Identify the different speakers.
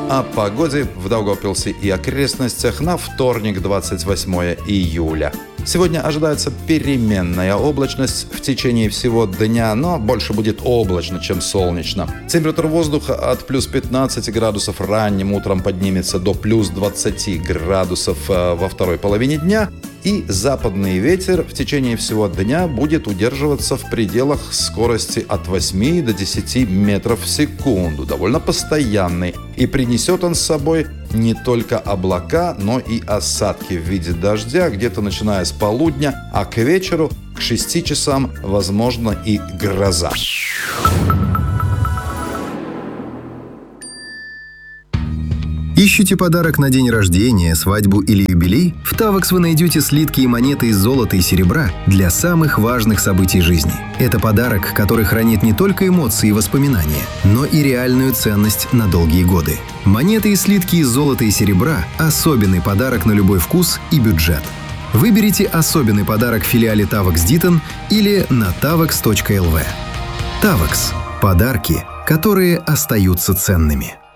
Speaker 1: О погоде в Даугавпилсе и окрестностях на вторник, 28 июля. Сегодня ожидается переменная облачность в течение всего дня, но больше будет облачно, чем солнечно. Температура воздуха от плюс 15 градусов ранним утром поднимется до плюс 20 градусов во второй половине дня. И западный ветер в течение всего дня будет удерживаться в пределах скорости от 8 до 10 метров в секунду, довольно постоянный. И принесет он с собой не только облака, но и осадки в виде дождя, где-то начиная с полудня, а к вечеру, к 6 часам, возможно и гроза.
Speaker 2: Ищете подарок на день рождения, свадьбу или юбилей? В Tavex вы найдете слитки и монеты из золота и серебра для самых важных событий жизни. Это подарок, который хранит не только эмоции и воспоминания, но и реальную ценность на долгие годы. Монеты и слитки из золота и серебра – особенный подарок на любой вкус и бюджет. Выберите особенный подарок в филиале Tavex Ditton или на tavex.lv. Tavex – подарки, которые остаются ценными.